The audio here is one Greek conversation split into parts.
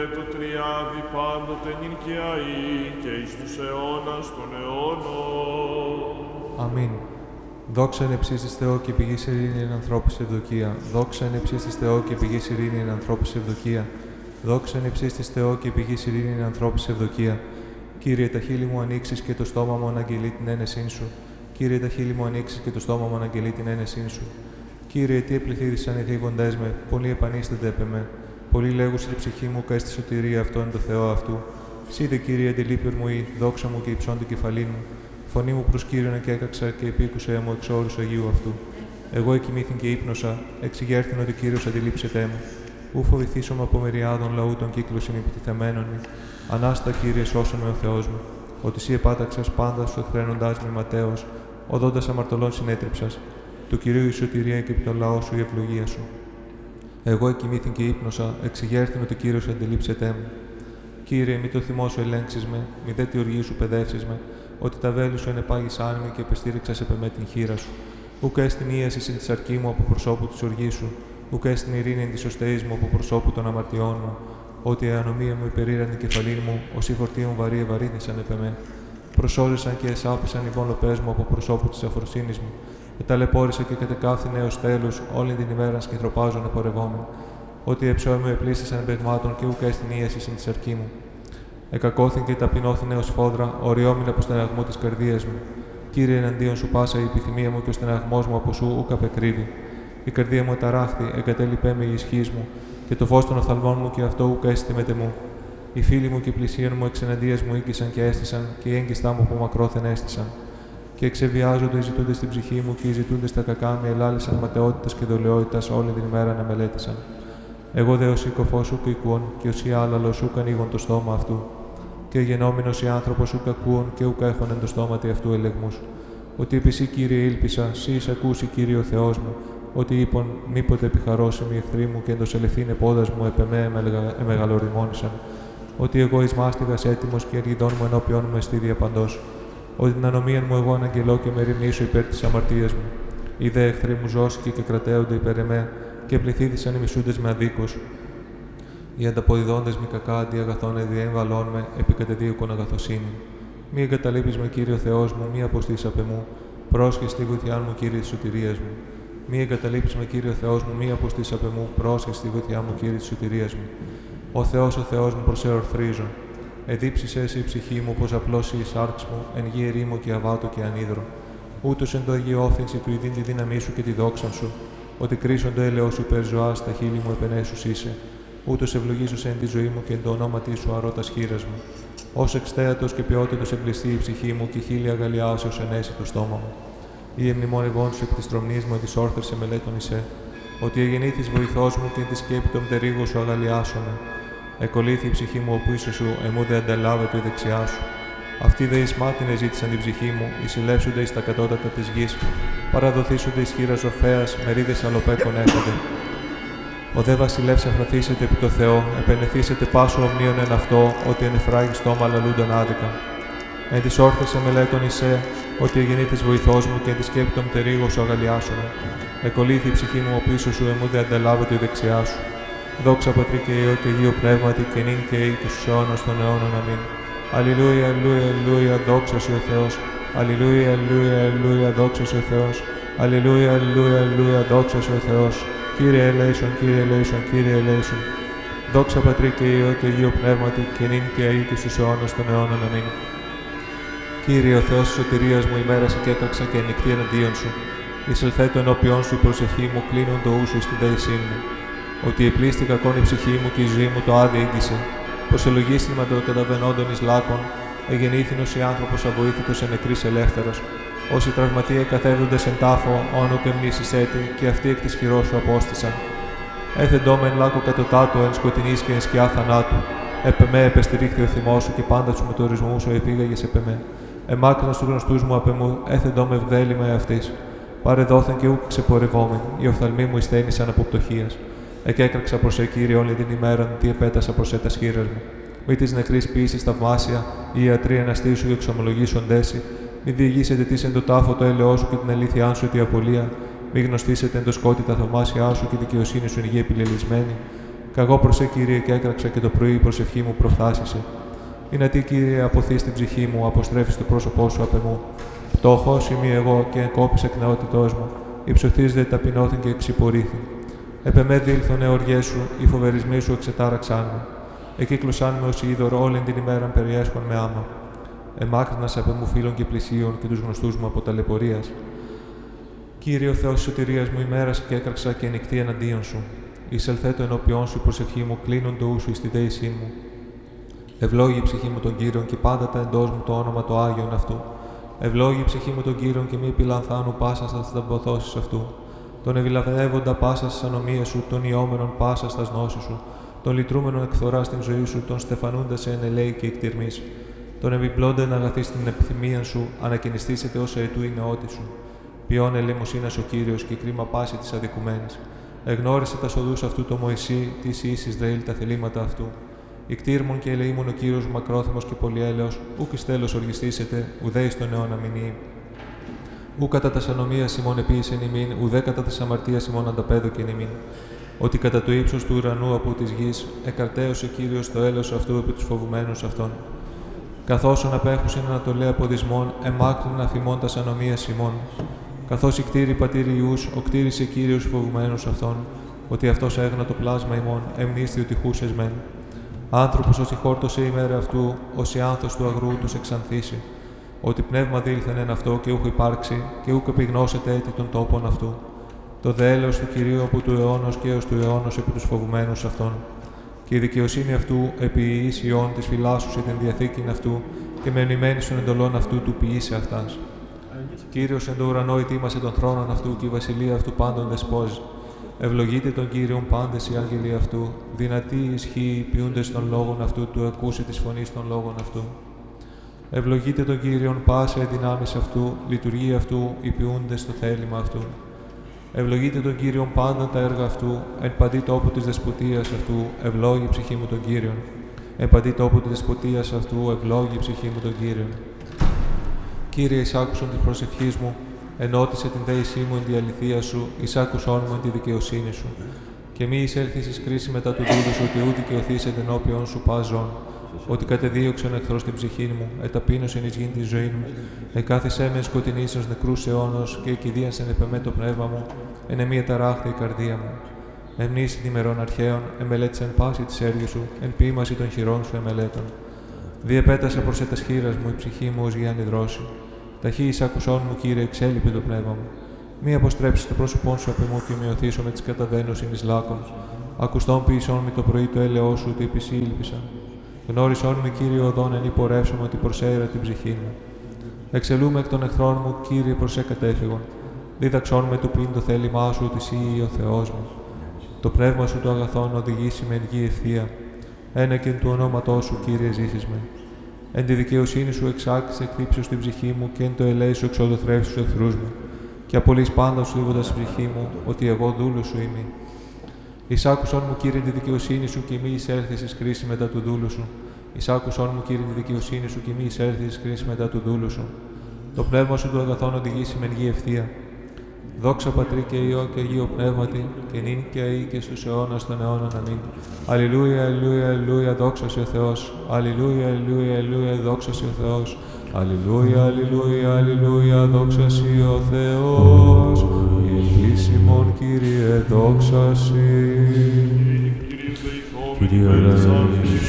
Το τριάδι πάντοτε νυν και αεί και εις τους αιώνας των αιώνων. Αμήν. Δόξα εν εψίστης Θεό και πηγής ειρήνη εν ανθρώπης ευδοκία. Δόξα εν εψίστης Θεό και πηγής ειρήνη εν ανθρώπης ευδοκία. Δόξα εν εψίστης Θεό και πηγής ειρήνη εν ανθρώπης ευδοκία. Κύριε, τα χείλη μου ανοίξεις και το στόμα μου αναγγελεί την ένεσήν σου. Κύριε, τα χείλη μου ανοίξεις και το στόμα μου αναγγελεί την ένεσήν σου. Κύριε, τι επληθύρισαν οι θύγοντές με, πολλοί επανίστανται επ' εμέ. Πολλοί λέγουσι τη ψυχή μου κα στη σωτηρία αυτόν το Θεό αυτού. Σύντε, Κύριε, αντιλείπερ μου ή, δόξα μου και υψών την κεφαλήν μου. Φωνή μου προς Κύριον και έκαξα και επίκουσε μου εξ όρους Αγίου αυτού. Εγώ εκοιμήθην και ύπνοσα, εξηγέρθην ότι Κύριος αντιλήψετέ μου. Ου φοβηθήσομαι από μεριάδων λαού των κύκλωσιν επιτιθεμένων μη. Ανάστα, Κύριε, σώσον με ο Θεός μου. Ότι σύ επάταξας πάντα σου εχθρένοντάς με ματέως, οδόντας αμαρτωλών συνέτριψας. Του Κυρίου η σωτηρία και επί τον λαό σου η ευλογία σου. Εγώ εκοιμήθην και ύπνοσα, εξηγέρθην ότι Κύριος αντιλήψετέ μου. Κύριε, μη το θυμό σου ελέγξεις με, μη δε τη οργή σου παιδεύσεις με, ότι τα βέλη σου ενεπάγησάν με και επεστήριξας επ' εμέ την χείρα σου. Ουκ έστιν ίαση συν τη αρκή μου από προσώπου τη οργή σου, ουκ έστιν ειρήνη τη οστεή μου από προσώπου των αμαρτιών μου, ότι η ανομία μου υπερήραν την κεφαλήν μου, όσοι φορτίων βαρύ ευαρύνησαν επ' εμέ. Προσώζεσαν και εσάπησαν οι βόλοπές μου από προσώπου τη αφροσύνη μου. Εταλαιπώρησα και κατεκάφθην έως τέλους, όλη την ημέρα σκυθροπάζων απορρευόμεν. Ότι εψώοι μου επλήστησαν εμπεγμάτων και ουκ έστιν ίαση συν τη αρκή μου. Εκακώθην και ταπεινώθην έως φόδρα, οριόμην από στεναγμό της καρδίας μου. Κύριε, εναντίον σου πάσα η επιθυμία μου και ο στεναγμός μου από σου ουκ απεκρύβει. Η καρδία μου εταράχθη, εγκατέλειπέ με η ισχύς μου, και το φως των οφθαλμών μου και αυτό ουκ έστη μετ' εμού. Οι φίλοι μου και οι πλησίον μου εξεναντίας μου ήκησαν και έστησαν, και οι έγκυστά μου από μακρόθεν έστησαν. Και εξεβιάζονται οι ζητούντες στην ψυχή μου, και οι ζητούντες τα κακά με ελάλησαν ματαιότητας και δολιότητας όλη την ημέρα να μελέτησαν. Εγώ δε ως οικοφός ουκ οικουών, και ως η άλαλος ουκ ανοίγων το στόμα αυτού. Και γενόμενος οι άνθρωπος ουκ ακούων και ουκ έχων εν το στόματι αυτού ελεγμούς. Ότι επί σύ, Κύριε, ήλπισα, σύ εις ακούσει, Κύριε ο Θεός μου, ότι είπον μήποτε επιχαρώσιμοι εχθροί μου και εντός ελευθύν επόδας μου επ' εμέ εμεγαλοριμόνησαν. Ότι εγώ εις μάστιγας έτοιμος και εργιδών μου ενώπιον μου εστί διαπαντός. Ότι την ανομίαν μου εγώ αναγγελώ και με ρημνήσω υπέρ της αμαρτίας μου. Οι δε εχθροί μου ζώσκοι και κρατέονται υπέρ εμέ, και πληθύθησαν οι μισούντες με αδίκους. Οι ανταποδιδόντες μη κακά αντί αγαθών εδιέμβαλόν με επί κατεδίωκον αγαθοσύνη. Μη εγκαταλείπεις με, Κύριε ο Θεός μου, μη αποστείς απ' εμού, πρόσχεσαι στη βοήθειά μου, Κύριε της σωτηρίας μου. Μη εγκαταλείπεις με, Κύριε ο Θεός μου, μη αποστείς απ' εμού, πρόσχεσαι στη βοήθειά μου, Κύριε της σωτηρίας μου. Ο Θεός μου, προς εορθρίζω. Εδίψεις εσύ η ψυχή μου, πως απλώσει η σάρξ μου, εν γη ερήμο και αβάτο και ανίδρο. Ούτως εν το αγιόφθηνση του ειδήν τη δύναμή σου και τη δόξα σου, ότι κρίσονται έλεος σου υπέρ ζωάς, τα χείλη μου επενέσους είσαι. Ούτως ευλογήσωσε εν τη ζωή μου και εν το ονόματί σου αρώτα χείρας μου. Ως εξτέατος και ποιότητος εμπληστεί η ψυχή μου και χείλη αγαλιάσεως ενέσει το στόμα μου. Η εμνημόνευόν σου εκ της τρομνής μου εδισόρθρεσε μελέτων εισέ. Ότι εγεννήθης βοηθός μου και εν τη σκέπη των πτερίγων σου αγαλιάσομαι. Εκολύθη η ψυχή μου οπίσω σου, εμού δε ανταλάβετο η δεξιά σου. Αυτοί δε εις μάτιν εζήτησαν την ψυχή μου, εισελεύσονται εις τα κατώτατα της γης. Παραδοθήσονται εις χείρα ζωφέας, μερίδες αλλοπέκων έχονται. Ο δε βασιλεύς αφραθήσετε επί το Θεό, επενεθήσετε πάσο ομνίων εν αυτό, ότι ενεφράγει στόμα λαλούνταν άδικα. Εν της όρθεσε μελέτων εισέ, ότι εγεννήθης βοηθός μου και εν τη σκέπη των πτερίγων σου αγαλιάσομαι. Εκολύθη η ψυχή μου οπίσω σου, εμού δε ανταλάβετο η δεξιά σου. Δόξα Πατρί και Υιό και Αγίου Πνεύματι, και νυν και ή και στους αιώνας των αιώνων. Αμήν. Αλληλούια, αλληλούια, αλληλούια, δόξα σου ο Θεός. Αλληλούια, αλληλούια, αλληλούια, δόξα σου ο Θεός. Αλληλούια, αλληλούια, αλληλούια, δόξα σου ο Θεός. Κύριε ελέησον, Κύριε ελέησον, Κύριε ελέησον. Δόξα Πατρί και Υιό και Αγίου Πνεύματι, και νυν και ή και στους αιώνας των αιώνων. Αμήν. Κύριε ο Θεός της σωτηρίας μου, ημέρασε και έταξα και νυχτή εναντίον σου. Εισελθέτω ενώπιον σου η προσευχή μου, κλείνουν το ούσου στην δέησή μου. Ότι επλήστη κακόν η ψυχή μου και η ζωή μου το άδει ήγγισε. Πως ελογίστην με το καταβενόντων εις λάκων, εγεννήθηνος οι άνθρωπος αβοήθητος εν νεκρής ελεύθερος. Όσοι τραυματίε καθεύδοντες εν τάφο, όνο και μνήσεις έτη, και αυτοί εκ της χειρός σου απόστησαν. Έθεντό με εν λάκο κατωτάτω, εν σκοτεινής και εν σκιά θανάτου. Επ' εμέ επεστηρίχθη ο θυμός σου και πάντα του μετωρισμού σου επήγαγες επ' εμέ. Εμάκρυνας του γνωστούς μου απ' εμού, έθεντό με ευδέλημα εαυτής. Παρεδόθεν και ούκ ξεπορευόμεν, οι οφθαλμοί μου εισθένησαν από πτωχίας. Εκέκραξα προς σε Κύριε όλη την ημέρα, τι επέτασα προς έτας χείρας μου. Μη της νεκρής ποιήσης θαυμάσια, οι ιατροί αναστήσου και εξομολογήσοντέσι. Μη διηγήσετε τι εν το τάφο το έλεό σου και την αλήθειά σου τη απολία. Μη γνωστήσετε εν το σκότη τα θαυμάσια σου και δικαιοσύνη σου εν γη επιλελισμένη. Καγώ προς σε, Κύριε, και έκραξα και το πρωί η προσευχή μου προφθάσισε. Δυνατή, Κύριε, αποθείς την ψυχή μου, αποστρέφεις το πρόσωπό σου απ' εμού. Πτώχος είμαι εγώ και εγκόπης εκ νεότητός μου. Υψωθείς δε ταπεινώθην και εξυπορήθην. Επεμέ δήλθον εωριές σου, οι φοβερισμοί σου εξετάραξάν με. Εκύκλωσάν με ως είδωρο όλην την ημέραν περιέσχον με άμα. Εμάκρυνας απ' εμού φίλων και πλησίων και τους γνωστούς μου από ταλαιπωρίας. Κύριε ο Θεός της σωτηρίας μου, ημέρας και έκραξα και νυχτή εναντίον σου. Εισελθέτω ενώπιόν σου η προσευχή μου, κλείνον το ου σου εις τη δέησή μου. Ευλόγη η ψυχή μου τον Κύριον και πάντα τα εντός μου το όνομα το Άγιον αυτού. Ευλόγη η ψυχή μου τον Κύριον και μη επιλανθάνου πάσα στα σταμποθώσεις αυτού. Τον ευηλαβεύοντα πάσα στις ανομίες σου, τον ιόμενον πάσα στα γνώσεις σου, τον λυτρούμενον εκθορά στην ζωή σου, τον στεφανούντα σε ενελέη και εκτιρμής. Τον επιπλώντα να αγαθείς την επιθυμία σου, ανακαινιστήσετε ως αετού η νεότη σου. Ποιόν ελεημοσύνας ο Κύριος και κρίμα πάση της αδικουμένης. Εγνώρισε τα σοδούς αυτού το Μωυσή, της εις Ισραήλ τα θελήματα αυτού. Ικτήρμον και ελεήμον ο Κύριος μακρόθυμος και πολυέλεος, ούκ εις τέλος οργιστήσετε, ουδέ εις τον αιώνα μηνύει. Ου κατά τας ανομίας ημών επίησεν ημίν, ουδέ κατά τας αμαρτίας ημών ανταπέδοκεν ημίν. Ότι κατά το ύψος του ουρανού από της γης, εκαρτέωσε Κύριος το έλεος αυτού επί τους φοβουμένους αυτών. Καθώς απέχουσιν ανατολέ από δυσμών, εμάκρυναν αφημών τας ανομίας ημών. Καθώς η κτήρη πατήρι Ιούς, ο κτήρισε Κύριος φοβουμένους αυτών, ότι αυτός έγνα το πλάσμα ημών, εμνίστη ότι χούσες μεν. Άνθρωπος όσοι χόρτωσε η μέρα αυτού, όσοι άνθος του αγρού τους εξανθήσει. Ότι πνεύμα δήλθεν εν αυτό και ούχ υπάρξει, και ούκ επιγνώσετε έτη των τόπων αυτού. Το δε έλεος του Κυρίου από του αιώνος και έως του αιώνος επί τους φοβουμένους αυτών. Και η δικαιοσύνη αυτού επί εις Ιών της φυλάσσουσε την διαθήκην αυτού, και με μνημένης των εντολών αυτού του ποιήσε αυτάς. Κύριος εν το ουρανό ετοίμασε τον θρόνον αυτού και η βασιλεία αυτού πάντων δεσπόζει. Ευλογείτε τον Κύριον πάντες οι άγγελοι αυτού, δυνατοί ισχύοι ποιούντες των λόγων αυτού, του ακούσε της φωνής των λόγων αυτού. Ευλογείτε τον Κύριον πάσα οι δυνάμεις αυτού, λειτουργία αυτού, οι ποιούντες το θέλημα αυτού. Ευλογείτε τον Κύριον πάντα τα έργα αυτού, εν παντή τόπου της δεσποτείας αυτού, ευλόγη η ψυχή μου τον Κύριον. Εν παντή τόπου της δεσποτείας αυτού, ευλόγη η ψυχή μου τον Κύριον. Κύριε, εισάκουσον της προσευχής μου, ενώτισε την δέησή μου εν τη αληθεία σου, εισάκουσόν μου εν τη δικαιοσύνη σου. Και μη εισέλθεις εις κρίση μετά του δούλου σου, ότι ού δικαιωθείς ενώπιον σου πας ζών. Ότι κατεδίωξεν εχθρός την ψυχή μου, εταπείνωσεν εις γην τη ζωή μου, εκάθισέ με σκοτεινής ως νεκρούς αιώνος και εκηδίασεν επεμέ το πνεύμα μου, εν εμία ταράχθη η καρδία μου. Εν μνήσι ημερών αρχαίων, εμελέτησεν πάση της έργης σου, εν ποίημαση των χειρών σου εμελέτων. Διεπέτασε προς ετας χείρας μου η ψυχή μου ως γιάννη δρόση. Ταχύ εισάκουσόν μου, Κύριε, εξέλιπε το πνεύμα μου. Μη αποστρέψει το πρόσωπόν σου απ' εμού και μειωθήσω με τις καταβαίνωσιν εις λάκων. Ακουστόν ποιησόν με το πρωί το έλεος σου, ότι επισήλπισα. Γνώρισόν με, Κύριε, οδόν εν υπορεύσομαι ότι προσέειρα την ψυχή μου. Εξελούμε εκ των εχθρών μου, Κύριε, προς σε κατέφυγον. Δίδαξόν με το πίν το θέλημά σου, ότι εσύ ο Θεός μου. Το πνεύμα σου το αγαθόν οδηγήσει με εν γη ευθεία. Ένα και εν του ονόματός σου, Κύριε, ζήσεις με. Εν τη δικαιοσύνη σου εξάξεις εκτύψεως την ψυχή μου και εν το ελέη σου εξοδοθρεύσεις τους εχθρούς μου. Και απολύς πάντα σου δίβοντας την ψυχή μου, ότι εγώ δούλος σου είμαι. Εισάκουσόν μου, Κύριε, τη δικαιοσύνη σου και μη εισέλθεις εις κρίση μετά του δούλου σου. Εισάκουσόν μου, Κύριε, τη δικαιοσύνη σου και μη εισέλθεις εις κρίση μετά του δούλου σου. Το πνεύμα σου του αγαθόν οδηγήσει με εν γη ευθεία. Δόξα Πατρί και Υιό και Αγίο Πνεύματι, και νυν και αεί και στους αιώνας των αιώνων. Αμήν. Αλληλούια, αλληλούια, αλληλούια, δόξα σε ο Θεός. Αλληλούια, αλληλούια, αλληλούια, δόξα σε ο Θεός. Αλληλούια, αλληλούια, αλληλούια, δόξα σε ο Θεός. Επίσημον, Κύριε, δόξα σε. Κύριε ελέησον,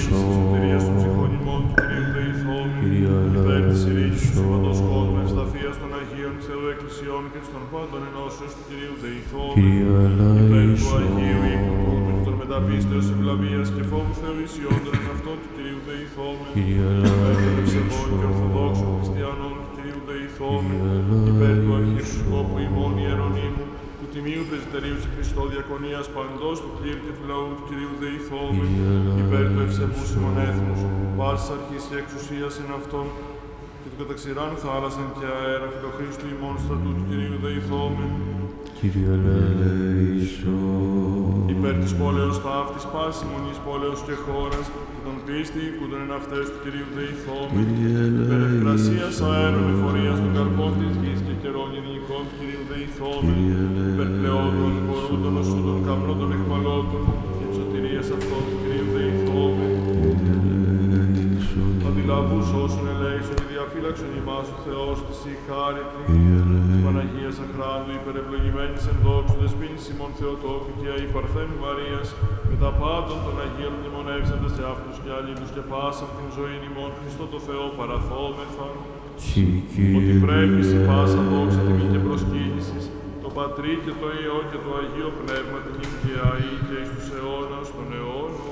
Κύριε ελέησον, ευσταθίας των Αγίων Θεού Εκκλησιών και των πάντων ενώσεως του Κυρίου δεηθώμεν. Κύριε ελέησον, των μεταπίστεως ευλαβίας και φόβου Θεού ισιόντων εν αυτόν του Κυρίου δεηθώμεν. Κύριε ελέησον, και ορθοδόξων χριστιανών του Κυρίου δεηθώμεν. Υπέρ του Αρχιεπισκόπου ημών Ιερονύμου, του Τιμίου Πρεσβυτερίου σε Χριστώ Διακονίας παντός του κλήρ και του λαού του Κυρίου δεηθώμεν. Υπέρ του ευσεβούς ημών έθνους, πάσης αρχής και εξουσίας εν αυτόν, και του καταξηράνου θάλασσαν και αέρα φιλοχρίστου ημών στρατού του Κυρίου δεηθώμεν. Κύριε ελέησον, Υπέρ της πόλεως ταύτης πάσης μονής πόλεως και χώρας, και των πίστη οίκουτων εν αυτές του Κυρίου δεηθώμεν. Υπέρ ευκρασίας αέρων εφορίας των καρπών της γης και καιρών γενικών του Κυρίου δεηθώμεν. Υπέρ πλεόντων, κορούντων, οσούντων, καπνών των εχμαλώτων, και της σωτηρίας ευλογίας αυτών του Κυρίου δεηθώμε. Αντιλαβούς όσων ελέησον και διαφύλαξον ημάς ο Θεός της η χάρητη, της Παναγίας Αχράντου, υπερευλογημένης εν δόξου δεσποίνης ημών Θεοτόκου και η Παρθένου Μαρίας, με τα πάντων των Αγίων μνημονεύσαντες σε αυτούς και αλλήλους και πάσαν την ζωή ημών Χριστό το Θεό παραθόμεθα, ότι πρέπει σε πάσα δόξα τιμή και προσκύνησης, το Πατρί και το Υιό και το Αγίο Πνεύμα την νυν και αεί και εις τους αιώνας των αιώνων.